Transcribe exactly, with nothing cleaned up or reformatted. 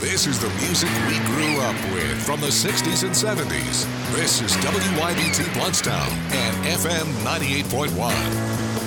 This is the music we grew up with from the sixties and seventies. This is W Y B T Bluntstown and F M ninety-eight point one.